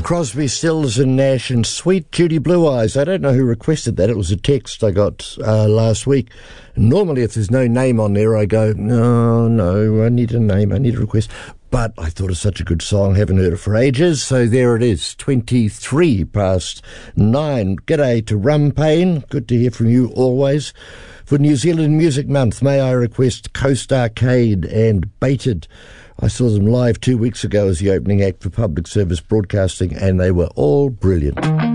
Crosby, Stills and Nash and Sweet Judy Blue Eyes. I don't know who requested that. It was a text I got last week. Normally, if there's no name on there, I go, no, I need a name, I need a request. But I thought it was such a good song, haven't heard it for ages. So there it is, 23 past 9. G'day to Rumpain. Good to hear from you always. For New Zealand Music Month, may I request Coast Arcade and Baited. I saw them live 2 weeks ago as the opening act for public service broadcasting, and they were all brilliant.